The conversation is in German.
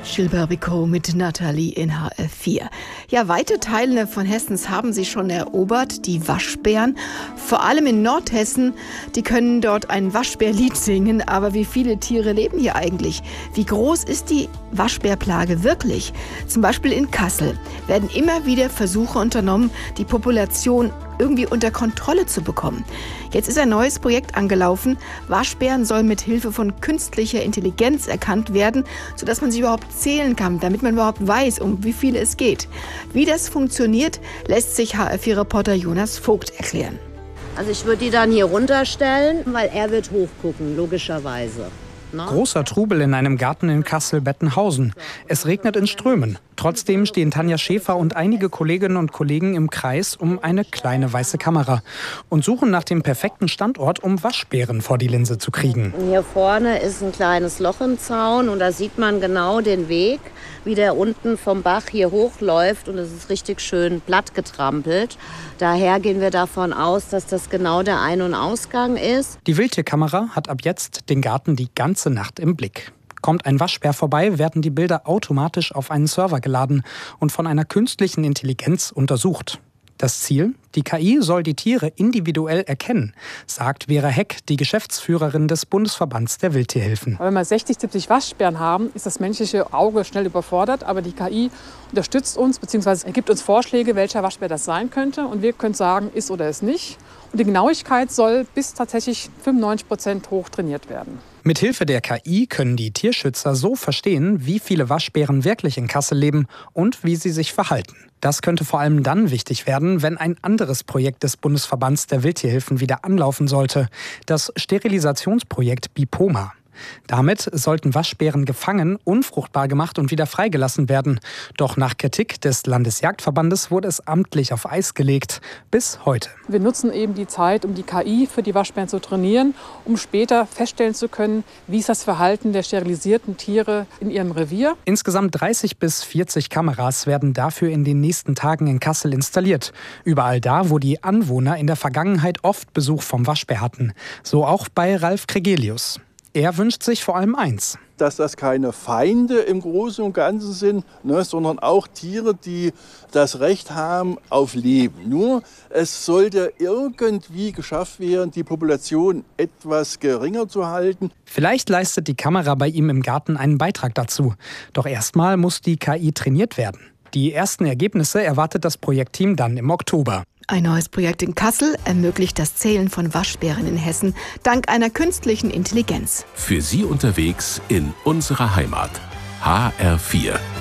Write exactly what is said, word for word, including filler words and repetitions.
Gilles Barbico mit Nathalie in H R vier. Ja, weite Teile von Hessens haben sie schon erobert, die Waschbären. Vor allem in Nordhessen, die können dort ein Waschbärlied singen. Aber wie viele Tiere leben hier eigentlich? Wie groß ist die Waschbärplage wirklich? Zum Beispiel in Kassel werden immer wieder Versuche unternommen, die Population irgendwie unter Kontrolle zu bekommen. Jetzt ist ein neues Projekt angelaufen. Waschbären sollen mit Hilfe von künstlicher Intelligenz erkannt werden, sodass man sie überhaupt zählen kann, damit man überhaupt weiß, um wie viele es geht. Wie das funktioniert, lässt sich H R vier-Reporter Jonas Vogt erklären. Also ich würde die dann hier runterstellen, weil er wird hochgucken, logischerweise. Ne? Großer Trubel in einem Garten in Kassel-Bettenhausen. Es regnet in Strömen. Trotzdem stehen Tanja Schäfer und einige Kolleginnen und Kollegen im Kreis um eine kleine weiße Kamera und suchen nach dem perfekten Standort, um Waschbären vor die Linse zu kriegen. Hier vorne ist ein kleines Loch im Zaun und da sieht man genau den Weg, wie der unten vom Bach hier hochläuft, und es ist richtig schön platt getrampelt. Daher gehen wir davon aus, dass das genau der Ein- und Ausgang ist. Die Wildtierkamera hat ab jetzt den Garten die ganze Nacht im Blick. Kommt ein Waschbär vorbei, werden die Bilder automatisch auf einen Server geladen und von einer künstlichen Intelligenz untersucht. Das Ziel? Die K I soll die Tiere individuell erkennen, sagt Vera Heck, die Geschäftsführerin des Bundesverbands der Wildtierhilfen. Wenn wir sechzig, siebzig Waschbären haben, ist das menschliche Auge schnell überfordert. Aber die K I unterstützt uns bzw. gibt uns Vorschläge, welcher Waschbär das sein könnte. Und wir können sagen, ist oder ist nicht. Und die Genauigkeit soll bis tatsächlich fünfundneunzig Prozent hoch trainiert werden. Mithilfe der K I können die Tierschützer so verstehen, wie viele Waschbären wirklich in Kassel leben und wie sie sich verhalten. Das könnte vor allem dann wichtig werden, wenn ein anderes Projekt des Bundesverbands der Wildtierhilfen wieder anlaufen sollte, das Sterilisationsprojekt Bipoma. Damit sollten Waschbären gefangen, unfruchtbar gemacht und wieder freigelassen werden. Doch nach Kritik des Landesjagdverbandes wurde es amtlich auf Eis gelegt. Bis heute. Wir nutzen eben die Zeit, um die K I für die Waschbären zu trainieren, um später feststellen zu können, wie ist das Verhalten der sterilisierten Tiere in ihrem Revier. Insgesamt dreißig bis vierzig Kameras werden dafür in den nächsten Tagen in Kassel installiert. Überall da, wo die Anwohner in der Vergangenheit oft Besuch vom Waschbär hatten. So auch bei Ralf Kregelius. Er wünscht sich vor allem eins. Dass das keine Feinde im Großen und Ganzen sind, ne, sondern auch Tiere, die das Recht haben auf Leben. Nur es sollte irgendwie geschafft werden, die Population etwas geringer zu halten. Vielleicht leistet die Kamera bei ihm im Garten einen Beitrag dazu. Doch erstmal muss die K I trainiert werden. Die ersten Ergebnisse erwartet das Projektteam dann im Oktober. Ein neues Projekt in Kassel ermöglicht das Zählen von Waschbären in Hessen dank einer künstlichen Intelligenz. Für Sie unterwegs in unserer Heimat. H R vier.